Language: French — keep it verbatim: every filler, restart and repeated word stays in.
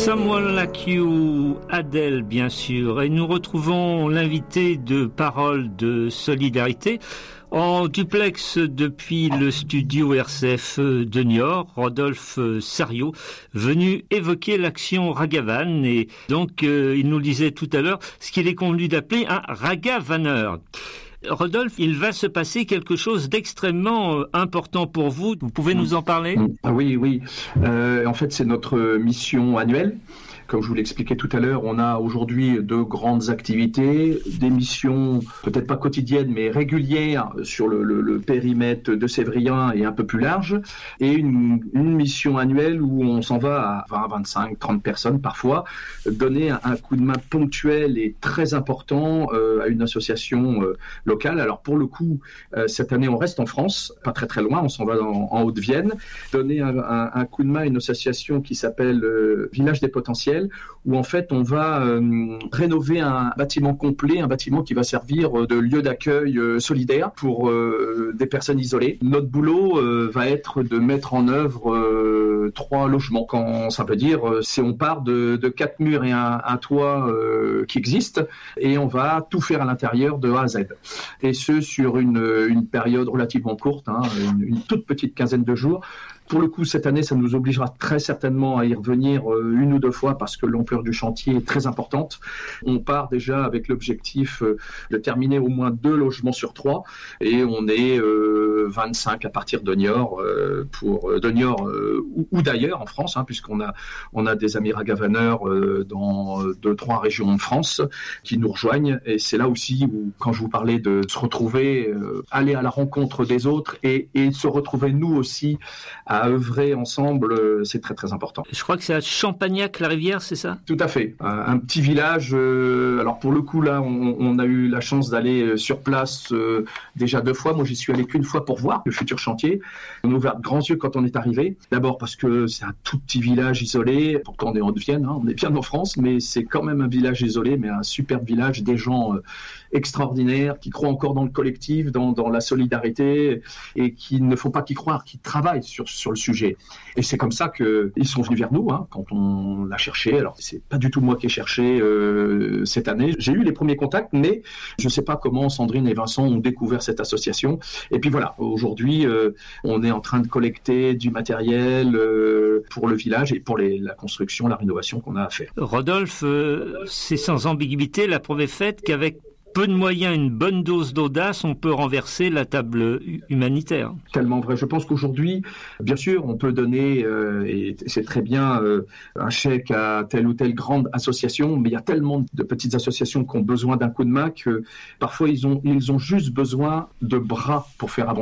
Someone Like You, Adele bien sûr, et nous retrouvons l'invité de Paroles de Solidarité en duplex depuis le studio R C F de Niort, Rodolphe Sariot, venu évoquer l'action Ragavan, et donc euh, il nous le disait tout à l'heure, ce qu'il est convenu d'appeler un Ragavaneur. Rodolphe, il va se passer quelque chose d'extrêmement important pour vous. Vous pouvez nous en parler ? Oui, oui. Euh, en fait, c'est notre mission annuelle. Comme je vous l'expliquais tout à l'heure, on a aujourd'hui deux grandes activités, des missions peut-être pas quotidiennes mais régulières sur le, le, le périmètre de Sévrien et un peu plus large, et une, une mission annuelle où on s'en va à vingt, vingt-cinq, trente personnes parfois, donner un, un coup de main ponctuel et très important euh, à une association euh, locale. Alors pour le coup, euh, cette année on reste en France, pas très très loin, on s'en va en, en Haute-Vienne, donner un, un, un coup de main à une association qui s'appelle euh, Village des Potentiels, où en fait on va euh, rénover un bâtiment complet, un bâtiment qui va servir de lieu d'accueil euh, solidaire pour euh, des personnes isolées. Notre boulot euh, va être de mettre en œuvre euh, trois logements. Quand ça veut dire, euh, c'est on part de, de quatre murs et un, un toit euh, qui existent, et on va tout faire à l'intérieur de A à Z. Et ce sur une, une période relativement courte, hein, une, une toute petite quinzaine de jours. Pour le coup, cette année, ça nous obligera très certainement à y revenir euh, une ou deux fois parce que l'ampleur du chantier est très importante. On part déjà avec l'objectif euh, de terminer au moins deux logements sur trois, et on est euh, vingt-cinq à partir de Niort, euh, pour euh, de Niort euh, ou, ou d'ailleurs en France, hein, puisqu'on a on a des amis ragavaneurs euh, dans euh, deux trois régions de France qui nous rejoignent, et c'est là aussi où, quand je vous parlais de se retrouver, euh, aller à la rencontre des autres et, et se retrouver nous aussi à œuvrer ensemble, c'est très très important. Je crois que c'est à Champagnac-la-Rivière, c'est ça ? Tout à fait. Un, un petit village. Euh, alors pour le coup là, on, on a eu la chance d'aller sur place euh, déjà deux fois. Moi, j'y suis allé qu'une fois pour voir le futur chantier. On a ouvert de grands yeux quand on est arrivé. D'abord parce que c'est un tout petit village isolé. Pourtant on est en Haute-Vienne, hein, on est bien en France, mais c'est quand même un village isolé, mais un superbe village, des gens euh, extraordinaires qui croient encore dans le collectif, dans, dans la solidarité, et qui ne font pas qu'y croire, qui travaillent sur sur le sujet. Et c'est comme ça qu'ils sont venus vers nous, hein, quand on l'a cherché. Alors, c'est pas du tout moi qui ai cherché euh, cette année. J'ai eu les premiers contacts, mais je sais pas comment Sandrine et Vincent ont découvert cette association. Et puis voilà, aujourd'hui, euh, on est en train de collecter du matériel euh, pour le village et pour les, la construction, la rénovation qu'on a à faire. Rodolphe, euh, c'est sans ambiguïté la preuve est faite qu'avec peu de moyens, une bonne dose d'audace, on peut renverser la table humanitaire. Tellement vrai. Je pense qu'aujourd'hui, bien sûr, on peut donner, euh, et c'est très bien, euh, un chèque à telle ou telle grande association, mais il y a tellement de petites associations qui ont besoin d'un coup de main que parfois ils ont, ils ont juste besoin de bras pour faire avancer